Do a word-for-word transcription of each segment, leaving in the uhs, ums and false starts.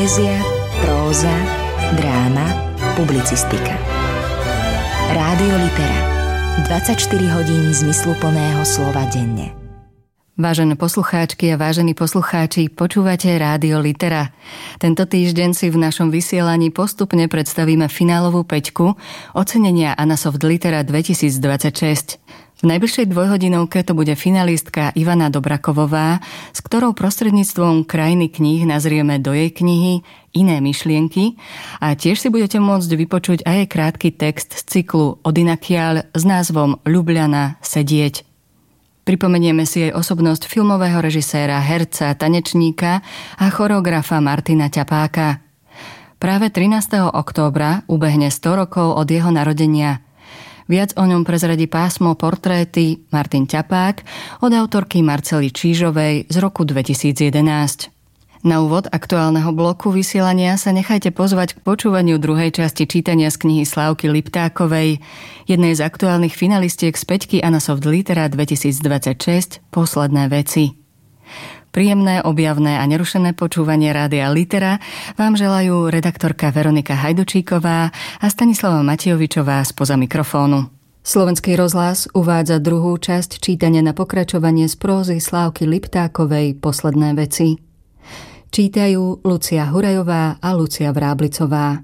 Poézia, próza, dráma, publicistika. Rádio Litera. dvadsaťštyri hodín zmysluplného slova denne. Vážené poslucháčky a vážení poslucháči, počúvate Rádio Litera. Tento týždeň si v našom vysielaní postupne predstavíme finálovú päťku ocenenia Anasoft Litera dvetisícdvadsaťšesť. V najbližšej dvojhodinovke to bude finalistka Ivana Dobrakovová, s ktorou prostredníctvom krajiny kníh nazrieme do jej knihy Iné myšlienky a tiež si budete môcť vypočuť aj jej krátky text z cyklu Odinakiaľ s názvom Ľubľana sedieť. Pripomenieme si jej osobnosť filmového režiséra, herca, tanečníka a choreografa Martina Ťapáka. Práve trinásteho októbra ubehne sto rokov od jeho narodenia. Viac o ňom prezradí pásmo Portréty Martin Ťapák od autorky Marcely Čížovej z roku dvetisícjedenásť. Na úvod aktuálneho bloku vysielania sa nechajte pozvať k počúvaniu druhej časti čítania z knihy Slávky Liptákovej, jednej z aktuálnych finalistiek z päťky Anasoft Litera dvetisícdvadsaťšesť Posledné veci. Príjemné, objavné a nerušené počúvanie Rádia Litera vám želajú redaktorka Veronika Hajdučíková a Stanislava Matiovičová spoza mikrofónu. Slovenský rozhlas uvádza druhú časť čítania na pokračovanie z prózy Slávky Liptákovej Posledné veci. Čítajú Lucia Hurajová a Lucia Vráblicová.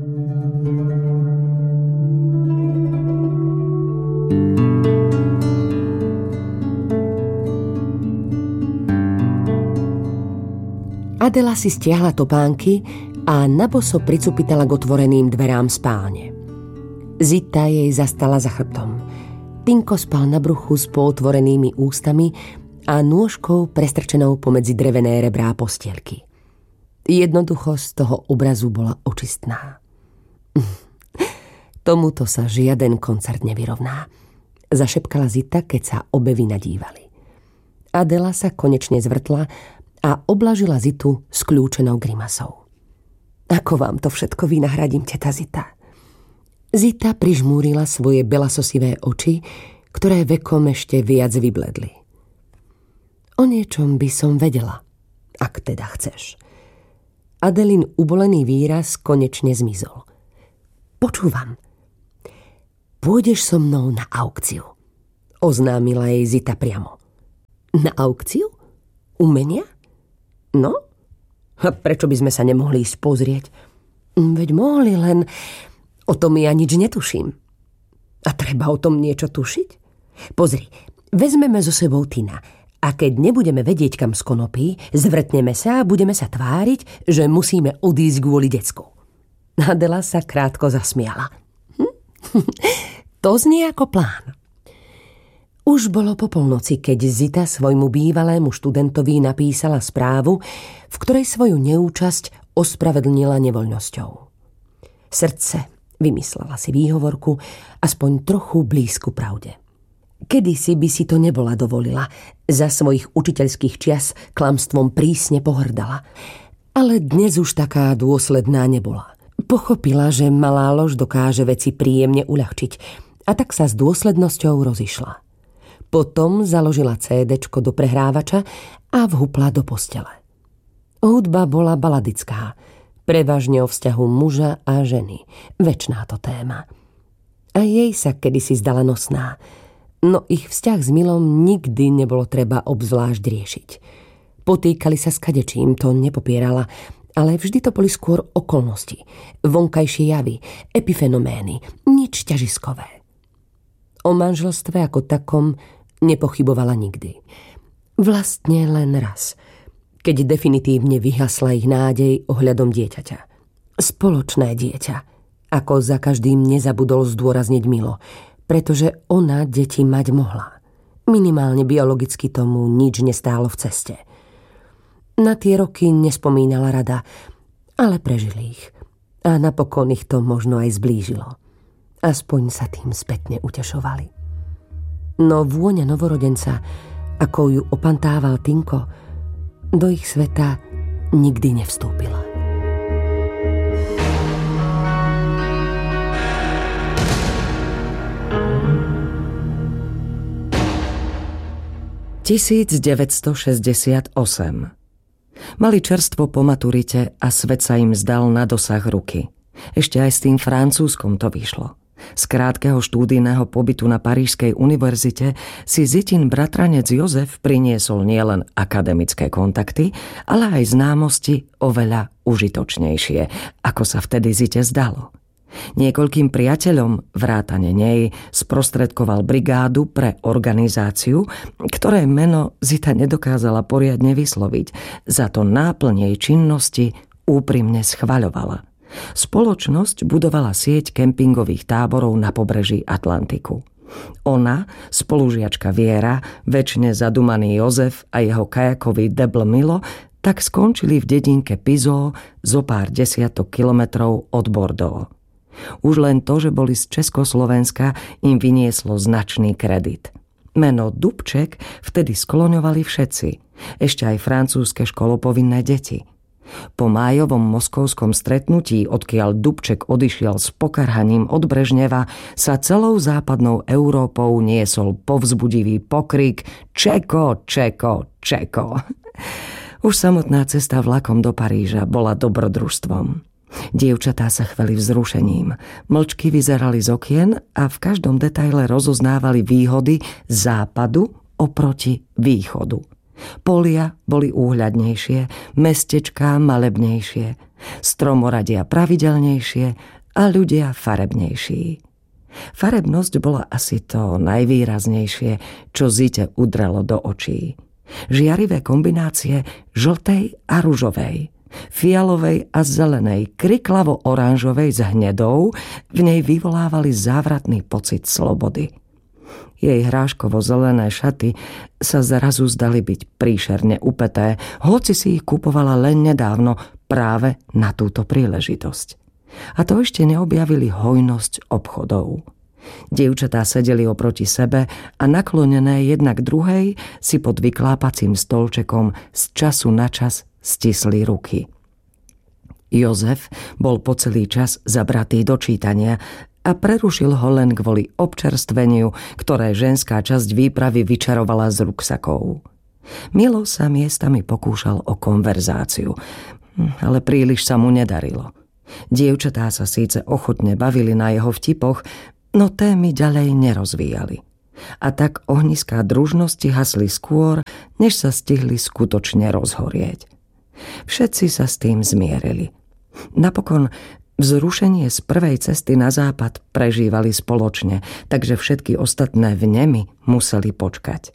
Adela si stiahla topánky a naboso pricupitala k otvoreným dverám spálne. Zita jej zastala za chrbtom. Tinko spal na bruchu s pootvorenými ústami a nôžkou prestrčenou pomedzi drevené rebrá postielky. Jednoducho z toho obrazu bola očistná. Tomuto sa žiaden koncert nevyrovná, zašepkala Zita, keď sa obe vynadívali. Adela sa konečne zvrtla a oblažila Zitu s kľúčenou grimasou. Ako vám to všetko vynahradím, teta Zita? Zita prižmúrila svoje belasosivé oči, ktoré vekom ešte viac vybledli. O niečom by som vedela, ak teda chceš. Adelin ubolený výraz konečne zmizol. Počúvam. Pôjdeš so mnou na aukciu, oznámila jej Zita priamo. Na aukciu? Umenia? No? A prečo by sme sa nemohli ísť pozrieť? Veď mohli, len o tom ja nič netuším. A treba o tom niečo tušiť? Pozri, vezmeme so sebou Tina a keď nebudeme vedieť, kam z konopí, zvrtneme sa a budeme sa tváriť, že musíme odísť kvôli decku. Adela sa krátko zasmiala. Hm? To znie ako plán. Už bolo po polnoci, keď Zita svojmu bývalému študentovi napísala správu, v ktorej svoju neúčasť ospravedlnila nevoľnosťou. Srdce vymyslela si výhovorku, aspoň trochu blízku pravde. Kedysi by si to nebola dovolila, za svojich učiteľských čias klamstvom prísne pohrdala. Ale dnes už taká dôsledná nebola. Pochopila, že malá lož dokáže veci príjemne uľahčiť, a tak sa s dôslednosťou rozišla. Potom založila cédečko do prehrávača a vhupla do postele. Hudba bola baladická, prevažne o vzťahu muža a ženy. Večná to téma. A jej sa kedysi zdala nosná, no ich vzťah s Milom nikdy nebolo treba obzvlášť riešiť. Potýkali sa s kadečím, to nepopierala, ale vždy to boli skôr okolnosti, vonkajšie javy, epifenomény, nič ťažiskové. O manželstve ako takom nepochybovala nikdy. Vlastne len raz, keď definitívne vyhasla ich nádej ohľadom dieťaťa. Spoločné dieťa, ako za každým nezabudol zdôrazniť Milo, pretože ona deti mať mohla. Minimálne biologicky tomu nič nestálo v ceste. Na tie roky nespomínala rada, ale prežili ich. A napokon ich to možno aj zblížilo. Aspoň sa tým spätne utešovali. No vôňa novorodenca, ako ju opantával Tinko, do ich sveta nikdy nevstúpila. tisícdeväťstošesťdesiatosem. Mali čerstvo po maturite a svet sa im zdal na dosah ruky. Ešte aj s tým Francúzskom to vyšlo. Z krátkeho štúdijného pobytu na Parížskej univerzite si Zitin bratranec Jozef priniesol nielen akademické kontakty, ale aj známosti oveľa užitočnejšie, ako sa vtedy Zite zdalo. Niekoľkým priateľom vrátane nej sprostredkoval brigádu pre organizáciu, ktoré meno Zita nedokázala poriadne vysloviť, za to náplň jej činnosti úprimne schvaľovala. Spoločnosť budovala sieť kempingových táborov na pobreží Atlantiku. Ona, spolužiačka Viera, večne zadumaný Jozef a jeho kajakový Debl Milo tak skončili v dedinke Pizo zo pár desiatok kilometrov od Bordeaux. Už len to, že boli z Československa, im vynieslo značný kredit. Meno Dubček vtedy skloňovali všetci, ešte aj francúzske školopovinné deti. Po májovom moskovskom stretnutí, odkiaľ Dubček odišiel s pokarhaním od Brežneva, sa celou západnou Európou niesol povzbudivý pokrik Čeko, Čeko, Čeko. Už samotná cesta vlakom do Paríža bola dobrodružstvom. Dievčatá sa chveli vzrušením. Mlčky vyzerali z okien a v každom detaile rozoznávali výhody západu oproti východu. Polia boli úhľadnejšie, mestečká malebnejšie, stromoradia pravidelnejšie a ľudia farebnejší. Farebnosť bola asi to najvýraznejšie, čo Zite udrelo do očí. Žiarivé kombinácie žltej a ružovej, fialovej a zelenej, kriklavo-oranžovej s hnedou v nej vyvolávali závratný pocit slobody. Jej hráškovo-zelené šaty sa zrazu zdali byť príšerne upäté, hoci si ich kupovala len nedávno práve na túto príležitosť. A to ešte neobjavili hojnosť obchodov. Dievčatá sedeli oproti sebe a naklonené jedna k druhej si pod vyklápacím stolčekom z času na čas stisli ruky. Jozef bol po celý čas zabratý do čítania a prerušil ho len kvôli občerstveniu, ktoré ženská časť výpravy vyčarovala z ruksakov. Milo sa miestami pokúšal o konverzáciu, ale príliš sa mu nedarilo. Dievčatá sa síce ochotne bavili na jeho vtipoch, no témy ďalej nerozvíjali. A tak ohniská družnosti hasli skôr, než sa stihli skutočne rozhorieť. Všetci sa s tým zmierili. Napokon vzrušenie z prvej cesty na západ prežívali spoločne, takže všetky ostatné vnemy museli počkať.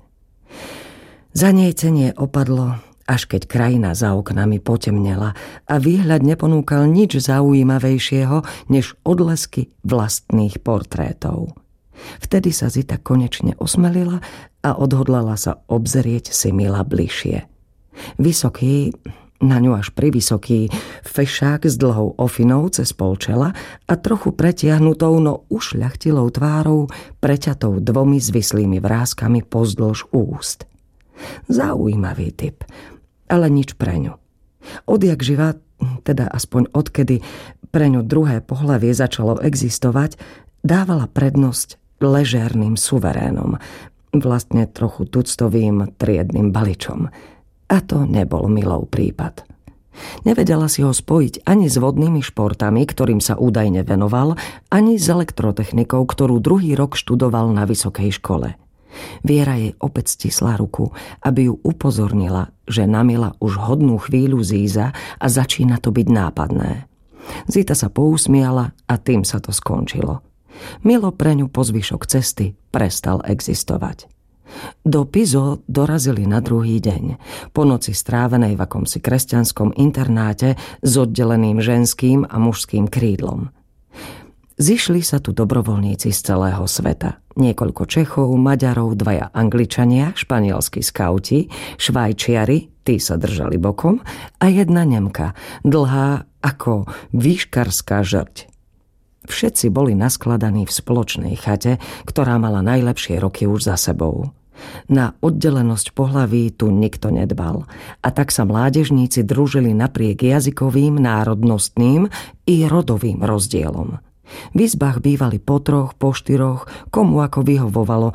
Zaniejcenie opadlo, až keď krajina za oknami potemnela a výhľad neponúkal nič zaujímavejšieho než odlesky vlastných portrétov. Vtedy sa Zita konečne osmelila a odhodlala sa obzrieť si Mila bližšie. Vysoký, na ňu až privysoký, fešák s dlhou ofinou cez polčela a trochu pretiahnutou, no ušľachtilou tvárou, preťatou dvomi zvislými vrázkami pozdĺž úst. Zaujímavý typ, ale nič pre ňu. Odjak živa, teda aspoň odkedy pre ňu druhé pohlavie začalo existovať, dávala prednosť ležérnym suverénom, vlastne trochu tuctovým triednym baličom. A to nebol Milov prípad. Nevedela si ho spojiť ani s vodnými športami, ktorým sa údajne venoval, ani s elektrotechnikou, ktorú druhý rok študoval na vysokej škole. Viera jej opäť stisla ruku, aby ju upozornila, že na Mila už hodnú chvíľu zíza a začína to byť nápadné. Zita sa pousmiala a tým sa to skončilo. Milo pre ňu po zvyšok cesty prestal existovať. Do Pizo dorazili na druhý deň, po noci strávenej v akomsi kresťanskom internáte s oddeleným ženským a mužským krídlom. Zišli sa tu dobrovoľníci z celého sveta. Niekoľko Čechov, Maďarov, dvaja Angličania, španielskí skauti, Švajčiari, tí sa držali bokom, a jedna Nemka, dlhá ako výškarská žrť. Všetci boli naskladaní v spoločnej chate, ktorá mala najlepšie roky už za sebou. Na oddelenosť pohlaví tu nikto nedbal a tak sa mládežníci družili napriek jazykovým, národnostným i rodovým rozdielom. V izbách bývali po troch, po štyroch, komu ako vyhovovalo,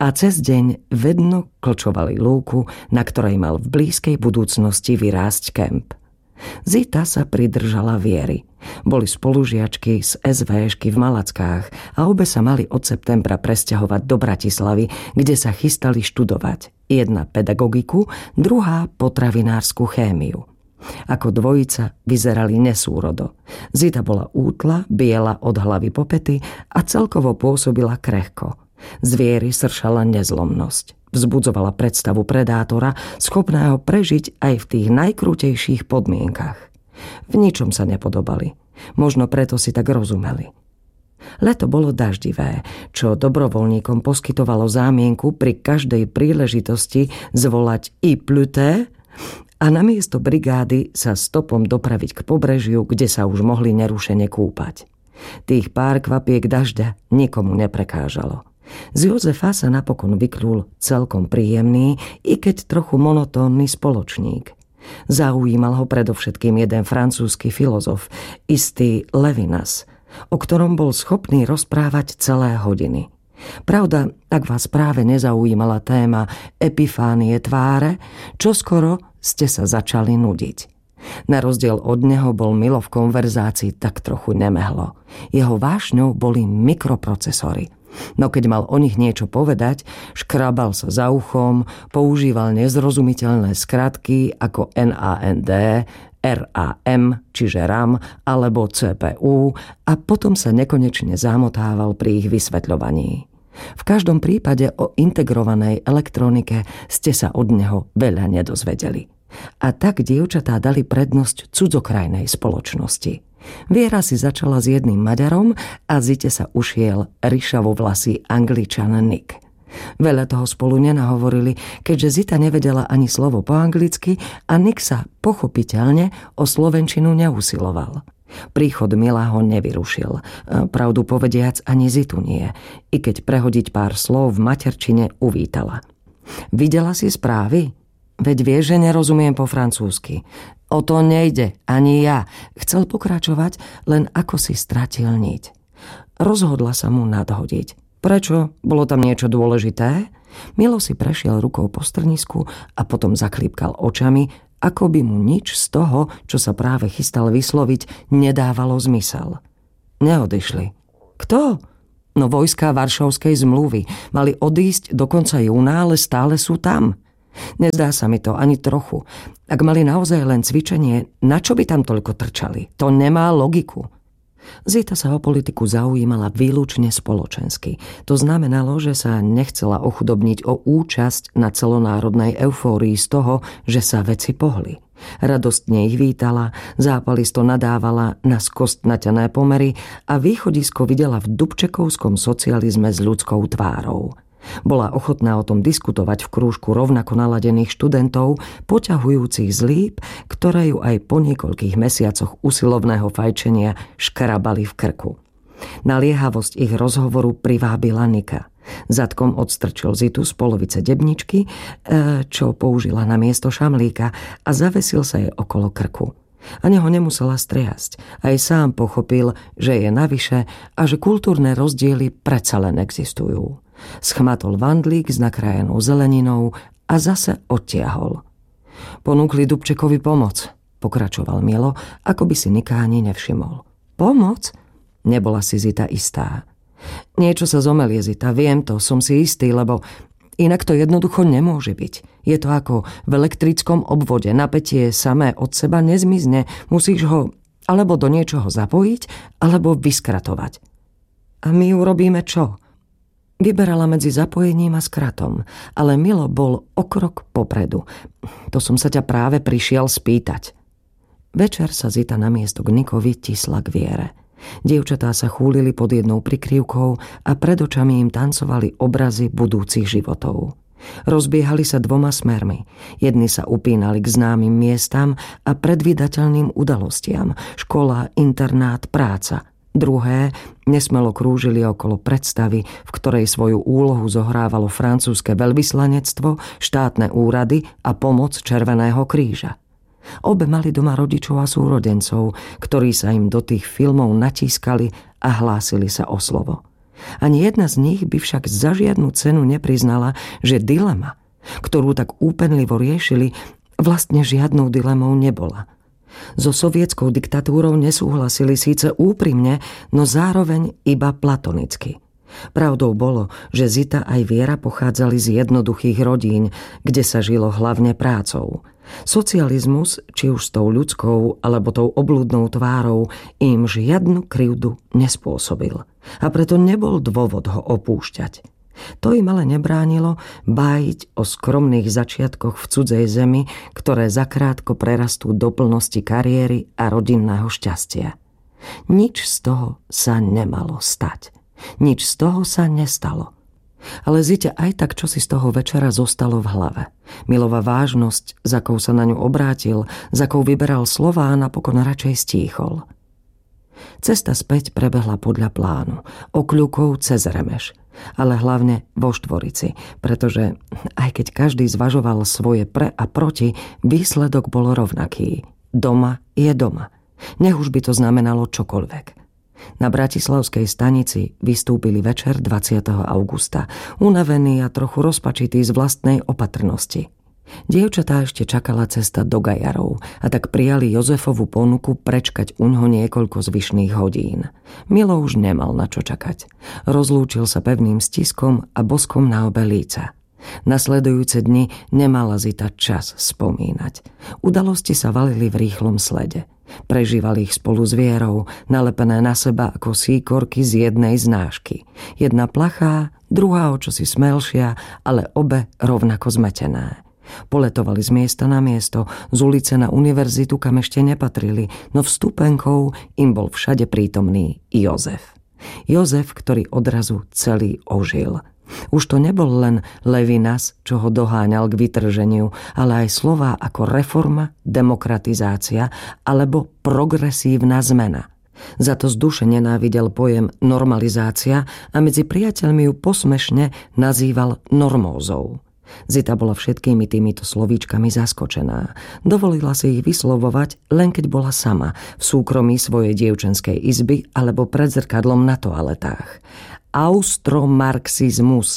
a cez deň vedno klčovali lúku, na ktorej mal v blízkej budúcnosti vyrásť kemp. Zita sa pridržala viery. Boli spolužiačky z es véšky v Malackách a obe sa mali od septembra presťahovať do Bratislavy, kde sa chystali študovať. Jedna pedagogiku, druhá potravinársku chémiu. Ako dvojica vyzerali nesúrodo. Zita bola útla, biela od hlavy po pety a celkovo pôsobila krehko. Z viery sršala nezlomnosť. Vzbudzovala predstavu predátora, schopného prežiť aj v tých najkrutejších podmienkach. V ničom sa nepodobali. Možno preto si tak rozumeli. Leto bolo daždivé, čo dobrovoľníkom poskytovalo zámienku pri každej príležitosti zvolať i pluté a namiesto brigády sa stopom dopraviť k pobrežiu, kde sa už mohli nerušene kúpať. Tých pár kvapiek dažďa nikomu neprekážalo. Z Jozefa sa napokon vyklul celkom príjemný, i keď trochu monotónny spoločník. Zaujímal ho predovšetkým jeden francúzsky filozof, istý Levinas, o ktorom bol schopný rozprávať celé hodiny. Pravda, ak vás práve nezaujímala téma epifánie tváre, čoskoro ste sa začali nudiť. Na rozdiel od neho bol Milo v konverzácii tak trochu nemehlo. Jeho vášňou boli mikroprocesory. No keď mal o nich niečo povedať, škrabal sa za uchom, používal nezrozumiteľné skratky ako en á en dé, er á em, čiže RAM, alebo cé pé ú a potom sa nekonečne zamotával pri ich vysvetľovaní. V každom prípade o integrovanej elektronike ste sa od neho veľa nedozvedeli. A tak dievčatá dali prednosť cudzokrajnej spoločnosti. Viera si začala s jedným Maďarom a Zite sa ušiel ryšavovlasý Angličan Nick. Veľa toho spolu nenahovorili, keďže Zita nevedela ani slovo po anglicky a Nick sa pochopiteľne o slovenčinu neusiloval. Príchod Mila ho nevyrušil. Pravdu povediac ani Zitu nie, i keď prehodiť pár slov v materčine uvítala. Videla si správy? Veď vieš, že nerozumiem po francúzsky. O to nejde, ani ja. Chcel pokračovať, len ako si stratil niť. Rozhodla sa mu nadhodiť. Prečo? Bolo tam niečo dôležité? Milo si prešiel rukou po strnisku a potom zaklípkal očami, ako by mu nič z toho, čo sa práve chystal vysloviť, nedávalo zmysel. Neodišli. Kto? No vojská Varšavskej zmluvy. Mali odísť do konca júna, ale stále sú tam. Nezdá sa mi to ani trochu. Ak mali naozaj len cvičenie, na čo by tam toľko trčali? To nemá logiku. Zita sa o politiku zaujímala výlučne spoločensky. To znamenalo, že sa nechcela ochudobniť o účasť na celonárodnej eufórii z toho, že sa veci pohli. Radostne ich vítala, zápalisto nadávala na skostnaťané pomery a východisko videla v dubčekovskom socializme s ľudskou tvárou. Bola ochotná o tom diskutovať v krúžku rovnako naladených študentov, poťahujúcich z líp, ktoré ju aj po niekoľkých mesiacoch usilovného fajčenia škrabali v krku. Naliehavosť ich rozhovoru privábila Nika. Zadkom odstrčil Zitu z polovice debničky, čo použila na miesto šamlíka, a zavesil sa jej okolo krku. Ani ho nemusela striasť. Aj sám pochopil, že je navyše a že kultúrne rozdiely predsa len existujú. Schmatol vandlík s nakrájenou zeleninou a zase odtiahol. Ponúkli Dubčekovi pomoc, pokračoval Milo, ako by si Nika ani nevšimol. Pomoc? Nebola si Zita istá. Niečo sa zomelie, Zita, viem to, som si istý, lebo inak to jednoducho nemôže byť. Je to ako v elektrickom obvode, napätie samé od seba nezmizne, musíš ho alebo do niečoho zapojiť, alebo vyskratovať. A my urobíme čo? Vyberala medzi zapojením a skratom, ale Milo bol o krok popredu. To som sa ťa práve prišiel spýtať. Večer sa Zita namiesto k Nikovi tisla k Viere. Dievčatá sa chúlili pod jednou prikryvkou a pred očami im tancovali obrazy budúcich životov. Rozbiehali sa dvoma smermi. Jedni sa upínali k známym miestam a predvídateľným udalostiam. Škola, internát, práca. Druhé nesmelo krúžili okolo predstavy, v ktorej svoju úlohu zohrávalo francúzske veľvyslanectvo, štátne úrady a pomoc Červeného kríža. Obe mali doma rodičov a súrodencov, ktorí sa im do tých filmov natískali a hlásili sa o slovo. Ani jedna z nich by však za žiadnu cenu nepriznala, že dilema, ktorú tak úpenlivo riešili, vlastne žiadnou dilemou nebola. So sovietskou diktatúrou nesúhlasili síce úprimne, no zároveň iba platonicky. Pravdou bolo, že Zita aj Viera pochádzali z jednoduchých rodín, kde sa žilo hlavne prácou. Socializmus, či už s tou ľudskou alebo tou oblúdnou tvárou, im žiadnu krivdu nespôsobil. A preto nebol dôvod ho opúšťať. To im ale nebránilo bájiť o skromných začiatkoch v cudzej zemi, ktoré zakrátko prerastú do plnosti kariéry a rodinného šťastia. Nič z toho sa nemalo stať. Nič z toho sa nestalo. Ale Zite aj tak, čo si z toho večera zostalo v hlave. Milová vážnosť, za kou sa na ňu obrátil, za kou vyberal slová a napokon radšej stíchol. Cesta späť prebehla podľa plánu, okľukou cez Remeš, ale hlavne vo Štvorici, pretože aj keď každý zvažoval svoje pre a proti, výsledok bol rovnaký. Doma je doma. Nech už by to znamenalo čokoľvek. Na bratislavskej stanici vystúpili večer dvadsiateho augusta, unavení a trochu rozpačití z vlastnej opatrnosti. Dievčatá ešte čakala cesta do Gajarov a tak prijali Jozefovú ponuku prečkať uňho niekoľko zvyšných hodín. Milo už nemal na čo čakať. Rozlúčil sa pevným stiskom a boskom na obe líca. Nasledujúce dni nemala Zita čas spomínať. Udalosti sa valili v rýchlom slede. Prežívali ich spolu s Vierou, nalepené na seba ako síkorky z jednej znášky. Jedna plachá, druhá o čosi smelšia, ale obe rovnako zmetené. Poletovali z miesta na miesto, z ulice na univerzitu, kam ešte nepatrili, no vstupenkou im bol všade prítomný Jozef. Jozef, ktorý odrazu celý ožil. Už to nebol len Levinas, čo ho doháňal k vytrženiu, ale aj slová ako reforma, demokratizácia alebo progresívna zmena. Za to z duše nenávidel pojem normalizácia a medzi priateľmi ju posmešne nazýval normózou. Zita bola všetkými týmito slovíčkami zaskočená. Dovolila si ich vyslovovať, len keď bola sama, v súkromí svojej dievčenskej izby alebo pred zrkadlom na toaletách. Austromarxizmus,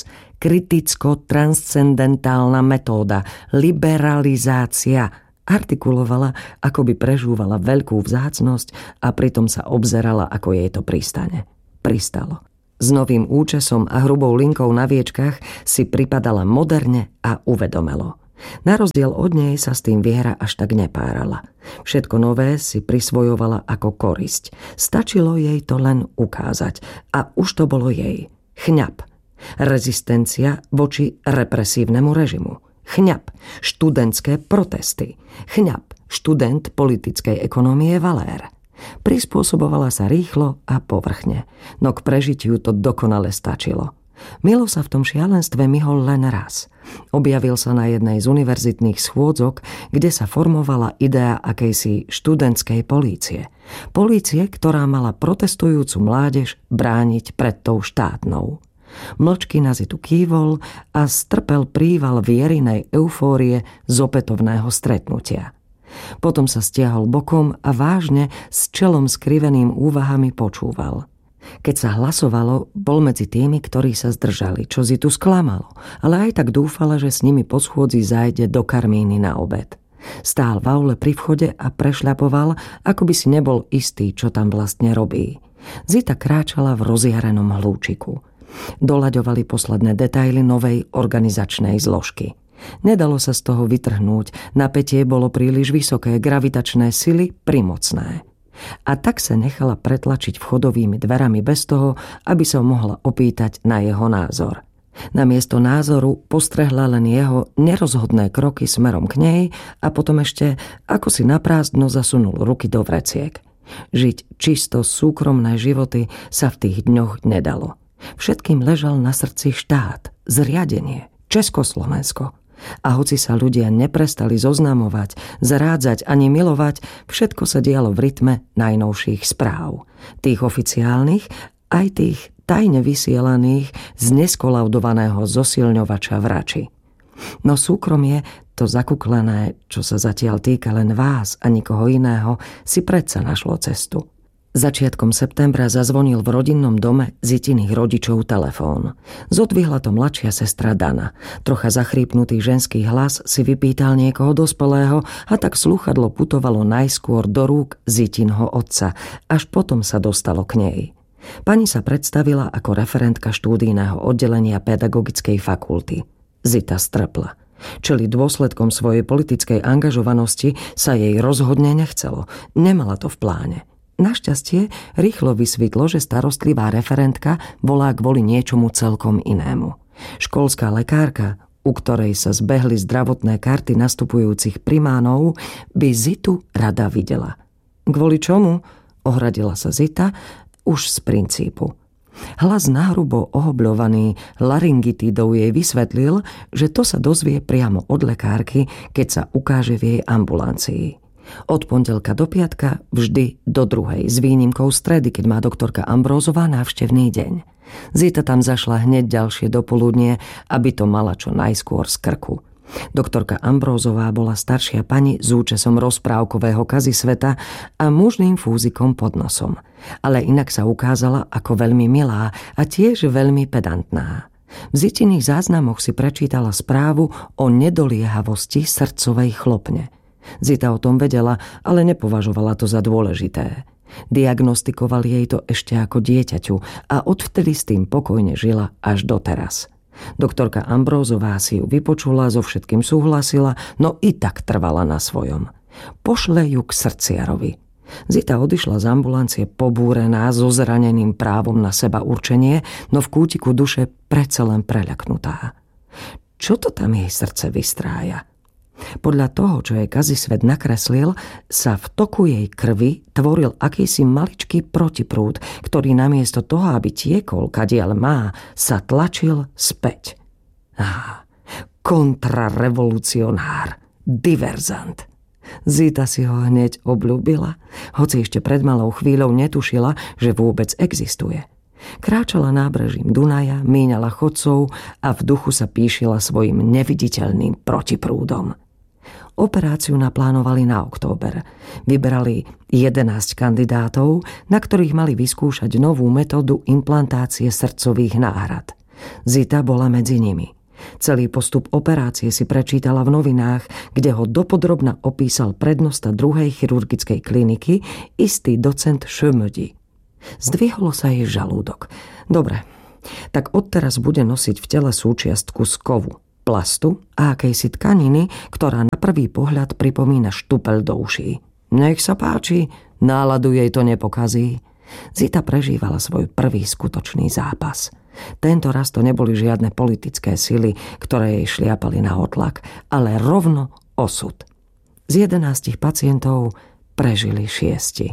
kriticko-transcendentálna metóda, liberalizácia, artikulovala, ako by prežúvala veľkú vzácnosť a pritom sa obzerala, ako jej to pristane. Pristalo. S novým účesom a hrubou linkou na viečkach si pripadala moderne a uvedomelo. Na rozdiel od nej sa s tým Viera až tak nepárala. Všetko nové si prisvojovala ako korisť. Stačilo jej to len ukázať a už to bolo jej. Chňap. Rezistencia voči represívnemu režimu. Chňap. Študentské protesty. Chňap. Študent politickej ekonómie Valér. Prispôsobovala sa rýchlo a povrchne, no k prežitiu to dokonale stačilo. Milo sa v tom šialenstve myhol len raz. Objavil sa na jednej z univerzitných schôdzok, kde sa formovala idea akejsi študentskej polície. Polície, ktorá mala protestujúcu mládež brániť pred tou štátnou. Mlčky na Zitu kývol a strpel príval Vierinej eufórie z opätovného stretnutia. Potom sa stiahol bokom a vážne s čelom skriveným úvahami počúval. Keď sa hlasovalo, bol medzi tými, ktorí sa zdržali, čo Zitu sklamalo, ale aj tak dúfala, že s nimi po schôdzi zájde do Karmíny na obed. Stál v aule pri vchode a prešľapoval, ako by si nebol istý, čo tam vlastne robí. Zita kráčala v rozjarenom hlúčiku. Doľaďovali posledné detaily novej organizačnej zložky. Nedalo sa z toho vytrhnúť, napätie bolo príliš vysoké, gravitačné sily primocné. A tak sa nechala pretlačiť vchodovými dverami bez toho, aby sa mohla opýtať na jeho názor. Namiesto názoru postrehla len jeho nerozhodné kroky smerom k nej a potom ešte, ako si naprázdno zasunul ruky do vreciek. Žiť čisto súkromné životy sa v tých dňoch nedalo. Všetkým ležal na srdci štát, zriadenie, Československo. A hoci sa ľudia neprestali zoznamovať, zrádzať ani milovať, všetko sa dialo v rytme najnovších správ. Tých oficiálnych, aj tých tajne vysielaných z neskolaudovaného zosilňovača v Rači. No súkromie, to zakuklené, čo sa zatiaľ týka len vás a nikoho iného, si predsa našlo cestu. Začiatkom septembra zazvonil v rodinnom dome Zitiných rodičov telefón. Zodvihla to mladšia sestra Dana. Trocha zachrípnutý ženský hlas si vypýtal niekoho dospelého a tak slúchadlo putovalo najskôr do rúk Zitinho otca, až potom sa dostalo k nej. Pani sa predstavila ako referentka štúdijného oddelenia pedagogickej fakulty. Zita strpla. Čeli dôsledkom svojej politickej angažovanosti sa jej rozhodne nechcelo. Nemala to v pláne. Našťastie rýchlo vysvetlo, že starostlivá referentka volá kvôli niečomu celkom inému. Školská lekárka, u ktorej sa zbehli zdravotné karty nastupujúcich primánov, by Zitu rada videla. Kvôli čomu? Ohradila sa Zita už z princípu. Hlas nahrubo ohobľovaný laryngitidou jej vysvetlil, že to sa dozvie priamo od lekárky, keď sa ukáže v jej ambulancii. Od pondelka do piatka vždy do druhej, s výnimkou stredy, keď má doktorka Ambrózová návštevný deň. Zita tam zašla hneď ďalšie dopoludnie, aby to mala čo najskôr z krku. Doktorka Ambrózová bola staršia pani s účesom rozprávkového kazisveta a mužným fúzikom pod nosom. Ale inak sa ukázala ako veľmi milá a tiež veľmi pedantná. V Zitiných záznamoch si prečítala správu o nedoliehavosti srdcovej chlopne. Zita o tom vedela, ale nepovažovala to za dôležité. Diagnostikovali jej to ešte ako dieťaťu a odvtedy s tým pokojne žila až doteraz. Doktorka Ambrózová si ju vypočula, so všetkým súhlasila, no i tak trvala na svojom. Pošle ju k srdciarovi. Zita odišla z ambulancie pobúrená, so zraneným právom na seba určenie, no v kútiku duše predsa len preľaknutá. Čo to tam jej srdce vystrája? Podľa toho, čo jej kazisvet nakreslil, sa v toku jej krvi tvoril akýsi maličký protiprúd, ktorý namiesto toho, aby tiekol, kadiaľ má, sa tlačil späť. Á, kontrarevolucionár, diverzant. Zita si ho hneď obľúbila, hoci ešte pred malou chvíľou netušila, že vôbec existuje. Kráčala nábrežím Dunaja, míňala chodcov a v duchu sa píšila svojim neviditeľným protiprúdom. Operáciu naplánovali na október. Vyberali jedenásť kandidátov, na ktorých mali vyskúšať novú metódu implantácie srdcových náhrad. Zita bola medzi nimi. Celý postup operácie si prečítala v novinách, kde ho dopodrobna opísal prednosta druhej chirurgickej kliniky, istý docent Šömödi. Zdvihlo sa jej žalúdok. Dobre, tak odteraz bude nosiť v tele súčiastku z kovu, plastu a akejsi tkaniny, ktorá na prvý pohľad pripomína štupel do uší. Nech sa páči, náladu jej to nepokazí. Zita prežívala svoj prvý skutočný zápas. Tento raz to neboli žiadne politické sily, ktoré jej šliapali na otlak, ale rovno osud. Z jedenástich pacientov prežili šiesti.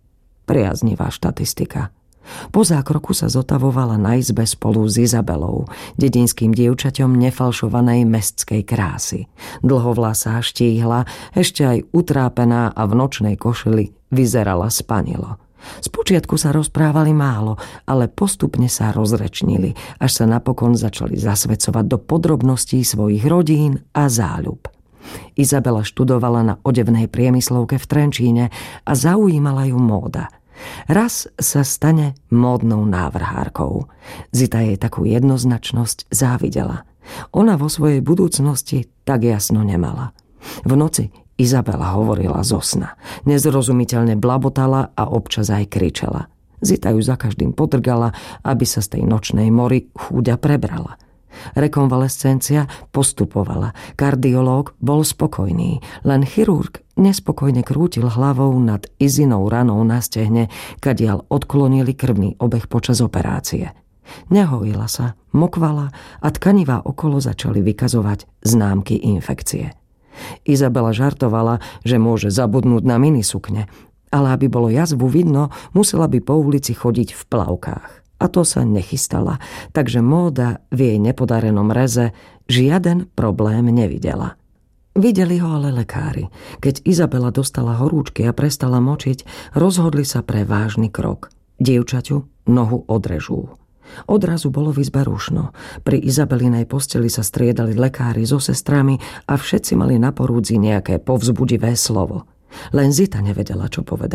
Priaznivá štatistika. Po zákroku sa zotavovala na izbe spolu s Izabelou, dedinským dievčaťom nefalšovanej mestskej krásy. Dlhovlasá, štíhla, ešte aj utrápená a v nočnej košeli vyzerala spanilo. Spočiatku sa rozprávali málo, ale postupne sa rozrečnili, až sa napokon začali zasvedcovať do podrobností svojich rodín a záľub. Izabela študovala na odevnej priemyslovke v Trenčíne a zaujímala ju móda. Raz sa stane módnou návrhárkou. Zita jej takú jednoznačnosť závidela. Ona vo svojej budúcnosti tak jasno nemala. V noci Izabela hovorila zo sna. Nezrozumiteľne blabotala a občas aj kričala. Zita ju za každým podrgala, aby sa z tej nočnej mory chúďa prebrala. Rekonvalescencia postupovala. Kardiológ bol spokojný, len chirurg nespokojne krútil hlavou nad Izinou ranou na stehne, kadiaľ odklonili krvný obeh počas operácie. Nehojila sa, mokvala a tkanivá okolo začali vykazovať známky infekcie. Izabela žartovala, že môže zabudnúť na minisukne, ale aby bolo jazvu vidno, musela by po ulici chodiť v plavkách. A to sa nechystala, takže móda v jej nepodarenom reze žiaden problém nevidela. Videli ho ale lekári. Keď Izabela dostala horúčky a prestala močiť, rozhodli sa pre vážny krok. Dievčaťu nohu odrežú. Odrazu bolo v izbe rušno. Pri Izabelinej posteli sa striedali lekári so sestrami a všetci mali na porúdzi nejaké povzbudivé slovo. Len Zita nevedela, čo povedať.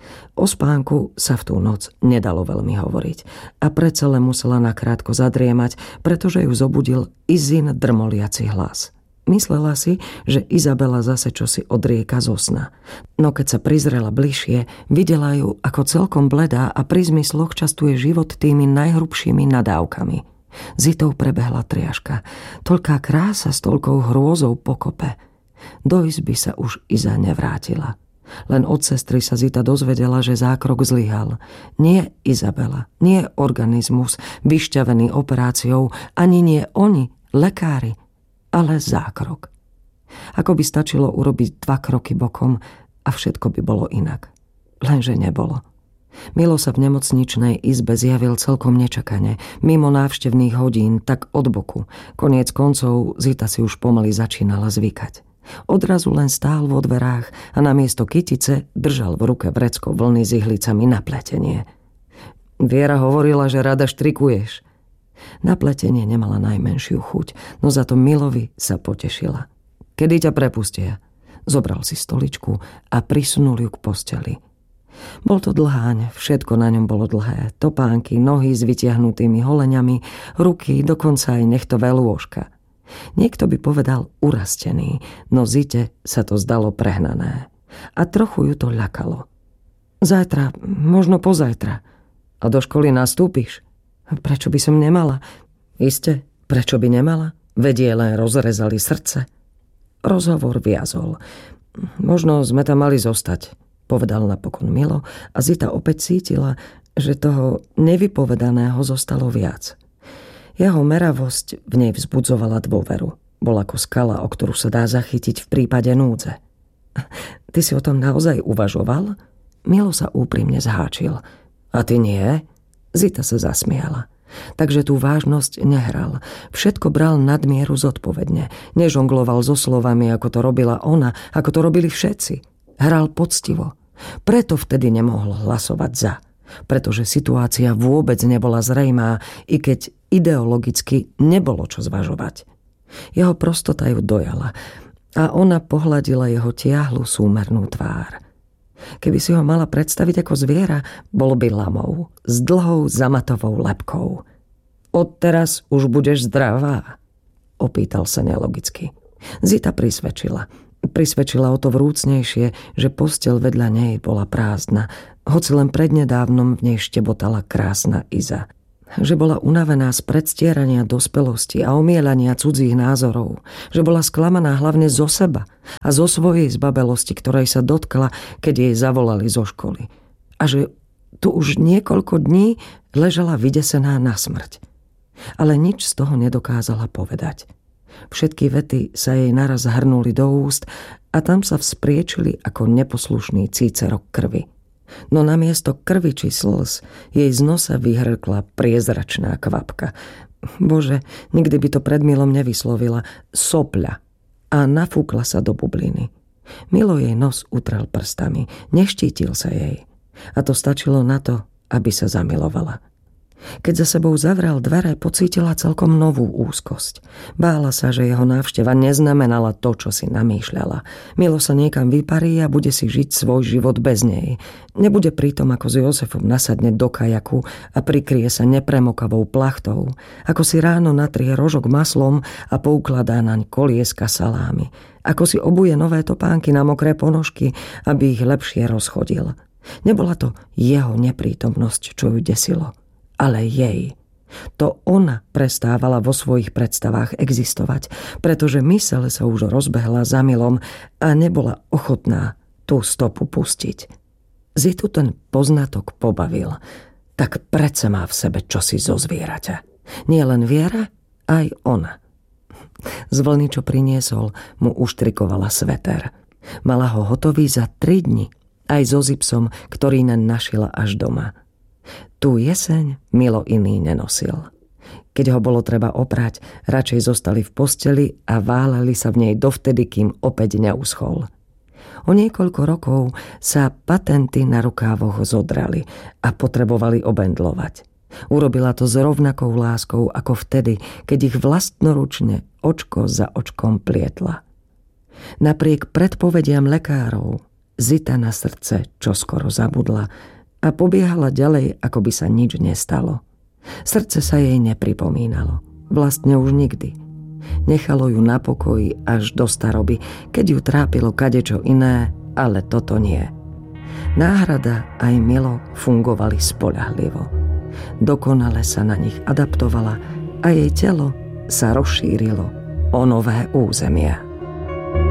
O spánku sa v tú noc nedalo veľmi hovoriť a predsa len musela nakrátko zadriemať, pretože ju zobudil Izin drmoliaci hlas. Myslela si, že Izabela zase čosi odrieka zo sna. No keď sa prizrela bližšie, videla ju, ako celkom bledá a pri zmysloch častuje život tými najhrubšími nadávkami. Zitou prebehla triaška. Toľká krása s toľkou hrôzou pokope. Do izby sa už Iza nevrátila. Len od sestry sa Zita dozvedela, že zákrok zlyhal. Nie Izabela, nie organizmus, vyšťavený operáciou, ani nie oni, lekári, ale zákrok. Ako by stačilo urobiť dva kroky bokom a všetko by bolo inak. Lenže nebolo. Milo sa v nemocničnej izbe zjavil celkom nečakane, mimo návštevných hodín, tak od boku. Koniec koncov Zita si už pomaly začínala zvykať. Odrazu len stál vo dverách a namiesto kytice držal v ruke vrecko vlny s ihlicami na pletenie. Viera hovorila, že rada štrikuješ. Na pletenie nemala najmenšiu chuť, no za to Milovi sa potešila. Kedy ťa prepustia? Zobral si stoličku a prisunul ju k posteli. Bol to dlháň, všetko na ňom bolo dlhé. Topánky, nohy s vytiahnutými holeňami, ruky, dokonca aj nechtové lôžka. Niekto by povedal urastený, no Zite sa to zdalo prehnané. A trochu ju to ľakalo. Zajtra, možno pozajtra. A do školy nastúpiš? Prečo by som nemala? Iste, prečo by nemala? Vedie len rozrezali srdce. Rozhovor viazol. Možno sme tam mali zostať, povedal napokon Milo a Zita opäť cítila, že toho nevypovedaného zostalo viac. Jeho meravosť v nej vzbudzovala dôveru. Bol ako skala, o ktorú sa dá zachytiť v prípade núdze. Ty si o tom naozaj uvažoval? Milo sa úprimne zháčil. A ty nie? Zita sa zasmiala. Takže tú vážnosť nehral. Všetko bral nadmieru zodpovedne. Nežongloval so slovami, ako to robila ona, ako to robili všetci. Hral poctivo. Preto vtedy nemohol hlasovať za. Pretože situácia vôbec nebola zrejmá, i keď ideologicky nebolo čo zvažovať. Jeho prostota ju dojala a ona pohľadila jeho tiahlu súmernú tvár. Keby si ho mala predstaviť ako zviera, bol by lamou, s dlhou zamatovou lebkou. Odteraz už budeš zdravá? Opýtal sa nelogicky. Zita prisvedčila. Prisvedčila o to vrúcnejšie, že posteľ vedľa nej bola prázdna, hoci len prednedávnom v nej štebotala krásna Iza. Že bola unavená z predstierania dospelosti a omielania cudzích názorov. Že bola sklamaná hlavne zo seba a zo svojej zbabelosti, ktorej sa dotkla, keď jej zavolali zo školy. A že tu už niekoľko dní ležala vydesená na smrť. Ale nič z toho nedokázala povedať. Všetky vety sa jej naraz hrnuli do úst a tam sa vzpriečili ako neposlušný cícerok krvi. No namiesto krvi či slz jej z nosa vyhrkla priezračná kvapka. Bože, nikdy by to pred Milom nevyslovila. Sopľa. A nafúkla sa do bubliny. Milo jej nos utrel prstami. Neštítil sa jej. A to stačilo na to, aby sa zamilovala. Keď za sebou zavrel dvere, pocítila celkom novú úzkosť. Bála sa, že jeho návšteva neznamenala to, čo si namýšľala. Milo sa niekam vyparí a bude si žiť svoj život bez nej. Nebude pritom, ako s Jozefom nasadne do kajaku a prikrie sa nepremokavou plachtou, ako si ráno natrie rožok maslom a poukladá naň kolieska salámy, ako si obuje nové topánky na mokré ponožky, aby ich lepšie rozchodil. Nebola to jeho neprítomnosť, čo ju desilo, ale jej. To ona prestávala vo svojich predstavách existovať, pretože myseľ sa už rozbehla za Milom a nebola ochotná tú stopu pustiť. Zitu ten poznatok pobavil, tak predsa má v sebe čosi zo zvieraťa. Nie len Viera, aj ona. Z vlny, čo priniesol, mu uštrikovala sveter. Mala ho hotový za tri dni, aj so zipsom, ktorý naň našila až doma. Tú jeseň Milo iný nenosil. Keď ho bolo treba oprať, radšej zostali v posteli a váleli sa v nej dovtedy, kým opäť neuschol. O niekoľko rokov sa patenty na rukávoch zodrali a potrebovali obendlovať. Urobila to s rovnakou láskou ako vtedy, keď ich vlastnoručne očko za očkom plietla. Napriek predpovediam lekárov Zita na srdce čoskoro zabudla a pobiehala ďalej, ako by sa nič nestalo. Srdce sa jej nepripomínalo. Vlastne už nikdy. Nechalo ju na pokoji až do staroby, keď ju trápilo kadečo iné, ale toto nie. Náhrada aj Milo fungovali spoľahlivo. Dokonale sa na nich adaptovala a jej telo sa rozšírilo o nové územia.